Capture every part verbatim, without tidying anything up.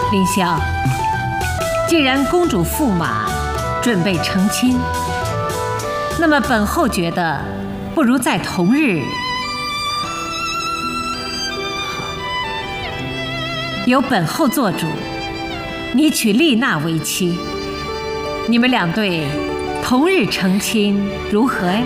林香，既然公主驸马准备成亲，那么本后觉得，不如在同日由本后做主，你娶丽娜为妻，你们两对同日成亲，如何呀？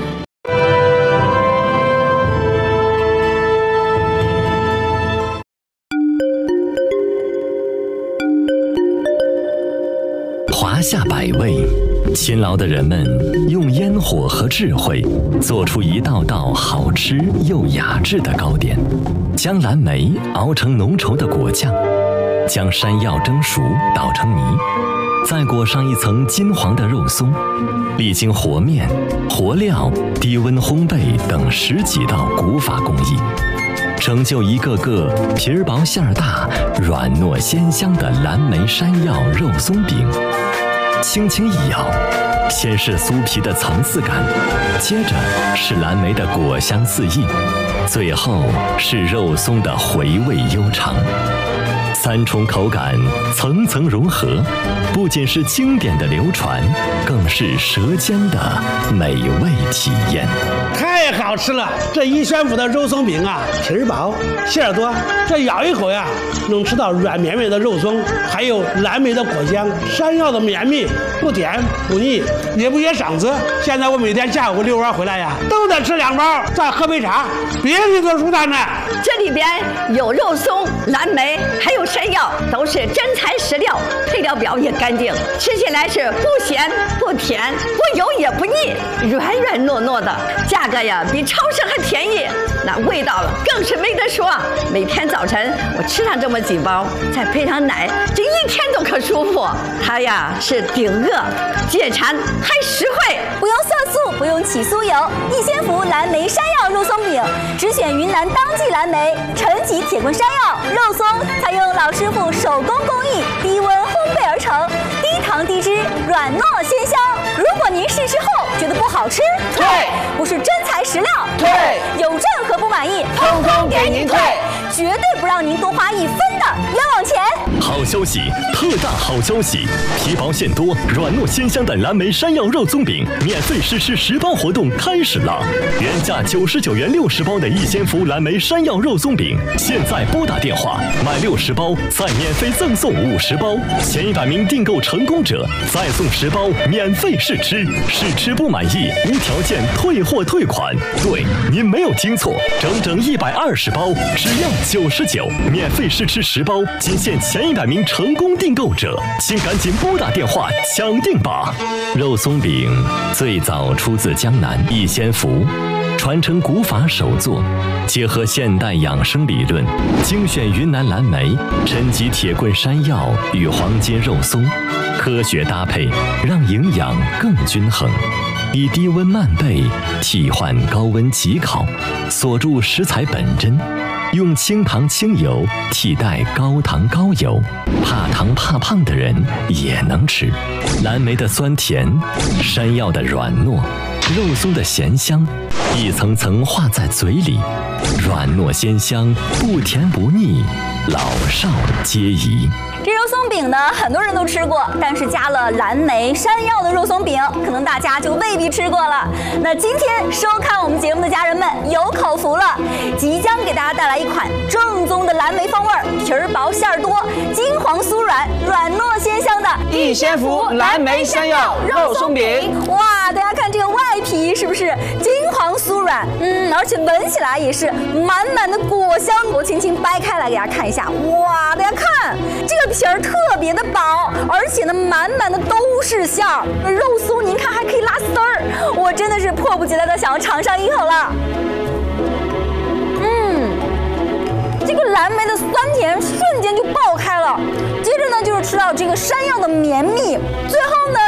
华夏百味，勤劳的人们用烟火和智慧做出一道道好吃又雅致的糕点，将蓝莓熬成浓稠的果酱，将山药蒸熟捣成泥，再裹上一层金黄的肉松，历经和面、和料、低温烘焙等十几道古法工艺，成就一个个皮儿薄馅儿大、软糯鲜香的蓝莓山药肉松饼。轻轻一咬，先是酥皮的层次感，接着是蓝莓的果香四溢，最后是肉松的回味悠长。三重口感层层融合，不仅是经典的流传，更是舌尖的美味体验。 太好吃了！这一宣府的肉松饼啊，皮儿薄，馅儿多，这咬一口呀，能吃到软绵绵的肉松，还有蓝莓的果香，山药的绵密，不甜不腻，也不噎嗓子。现在我每天下午遛弯回来呀，都得吃两包，再喝杯茶，别提多舒坦了。 这里边有肉松、蓝莓，还有山药，都是真材实料，配料表也干净，吃起来是不咸不甜，不油也不腻，软软糯糯的，价格呀比超市还便宜，那味道更是没得说。每天早晨我吃上这么几包，再配上奶，这一天都可舒服。它呀是顶饿、解馋还实惠， 不用色素，不用起酥油，逸仙福蓝莓山药肉松饼，只选云南当季蓝莓、陈吉铁棍山药肉松，采用老师傅手工工艺，低温烘焙而成，低糖低脂，软糯鲜香。如果您试吃后觉得不好吃， 退， 不是真材实料， 退， 有任何不满意， 通通给您退， 绝对不让您多花一分的冤枉钱。 好消息，特大好消息！皮薄馅多、软糯鲜香的蓝莓山药肉松饼免费试吃十包活动开始了！原价九十九元六十包的逸仙福蓝莓山药肉松饼，现在拨打电话买六十包，再免费赠送五十包，前一百名订购成功者再送十包免费试吃，试吃不满意无条件退货退款。对，您没有听错，整整一百二十包，只要九十九，免费试吃十包，仅限前一百名成功订购者，请赶紧拨打电话抢订吧！肉松饼最早出自江南逸仙福，传承古法手作，结合现代养生理论，精选云南蓝莓、陈吉铁棍山药与黄金肉松，科学搭配，让营养更均衡。以低温慢焙替换高温急烤，锁住食材本真，用清糖清油替代高糖高油，怕糖怕胖的人也能吃。蓝莓的酸甜，山药的软糯，肉松的咸香，一层层化在嘴里，软糯鲜香，不甜不腻，老少皆宜。 这肉松饼呢，很多人都吃过，但是加了蓝莓、山药的肉松饼，可能大家就未必吃过了。那今天收看我们节目的家人们有口福了，即将给大家带来一款正宗的蓝莓风味，皮儿薄馅儿多，金黄酥软，软糯鲜香的逸仙福蓝莓山药肉松饼。 哇，大家看这个外皮是不是金黄酥软？嗯，而且闻起来也是满满的果香。我轻轻掰开来给大家看一下，哇，大家看这个皮儿特别的薄，而且呢满满的都是馅儿，肉松您看还可以拉丝儿，我真的是迫不及待的想要尝上一口了。嗯，这个蓝莓的酸甜瞬间就爆开了，接着呢就是吃到这个山药的绵密，最后呢